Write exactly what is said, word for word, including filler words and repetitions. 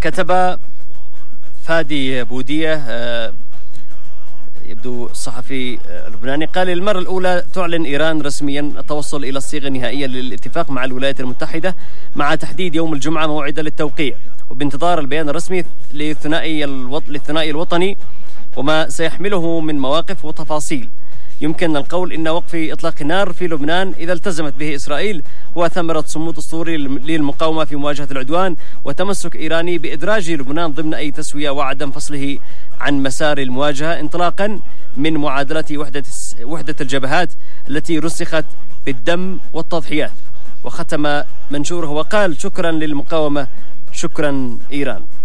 كتب فادي بودية يبدو الصحفي اللبناني، قال: للمرة الأولى تعلن إيران رسميا التوصل إلى الصيغة النهائية للاتفاق مع الولايات المتحدة مع تحديد يوم الجمعة موعدا للتوقيع، وبانتظار البيان الرسمي للثنائي للثنائي الوطني وما سيحمله من مواقف وتفاصيل. يمكن القول إن وقف إطلاق النار في لبنان إذا التزمت به إسرائيل هو ثمرة صمود أسطوري للمقاومة في مواجهة العدوان وتمسك إيراني بإدراج لبنان ضمن أي تسوية وعدم فصله عن مسار المواجهة، انطلاقا من معادلة وحدة وحدة الجبهات التي رسخت بالدم والتضحيات. وختم منشوره وقال: شكرا للمقاومة، شكرا إيران.